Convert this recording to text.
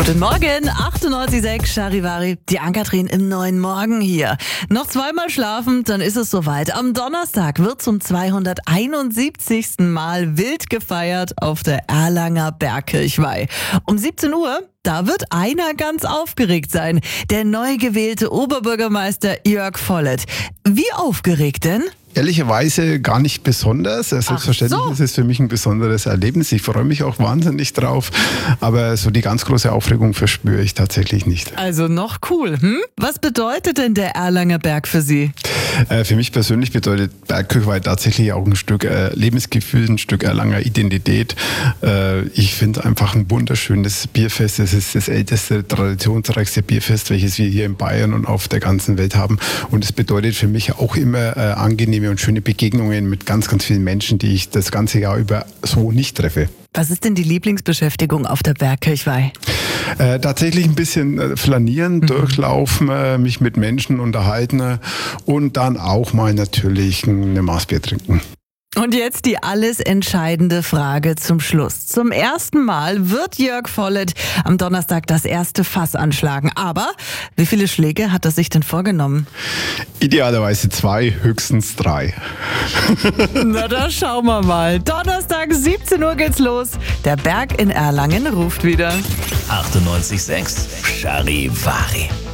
Guten Morgen, 98,6 Charivari, die Ann-Kathrin im neuen Morgen hier. Noch zweimal schlafen, dann ist es soweit. Am Donnerstag wird zum 271. Mal wild gefeiert auf der Erlanger Bergkirchweih. Um 17 Uhr, da wird einer ganz aufgeregt sein. Der neu gewählte Oberbürgermeister Jörg Vollert. Wie aufgeregt denn? Ehrlicherweise gar nicht besonders. Selbstverständlich ist es für mich ein besonderes Erlebnis. Ich freue mich auch wahnsinnig drauf. Aber so die ganz große Aufregung verspüre ich tatsächlich nicht. Also noch cool, Was bedeutet denn der Erlanger Berg für Sie? Für mich persönlich bedeutet Bergkirchweih tatsächlich auch ein Stück Lebensgefühl, ein Stück Erlanger Identität. Ich finde einfach ein wunderschönes Bierfest. Es ist das älteste, traditionsreichste Bierfest, welches wir hier in Bayern und auf der ganzen Welt haben. Und es bedeutet für mich auch immer angenehme und schöne Begegnungen mit ganz, ganz vielen Menschen, die ich das ganze Jahr über so nicht treffe. Was ist denn die Lieblingsbeschäftigung auf der Bergkirchweih? Tatsächlich ein bisschen flanieren, durchlaufen, mich mit Menschen unterhalten und dann auch mal natürlich eine Maß Bier trinken. Und jetzt die alles entscheidende Frage zum Schluss. Zum ersten Mal wird Jörg Vollert am Donnerstag das erste Fass anschlagen. Aber wie viele Schläge hat er sich denn vorgenommen? Idealerweise 2, höchstens 3. Na, da schauen wir mal. Donnerstag 17 Uhr geht's los. Der Berg in Erlangen ruft wieder. 98,6 Charivari.